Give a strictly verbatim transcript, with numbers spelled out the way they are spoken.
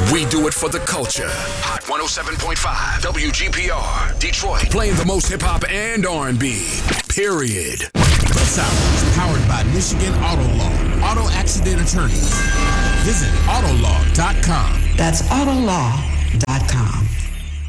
We do it for the culture. Hot one oh seven point five W G P R, Detroit. Playing the most hip-hop and R and B. Period. This hour is powered by Michigan Auto Law. Auto accident attorneys. Visit autolaw dot com. That's autolaw dot com.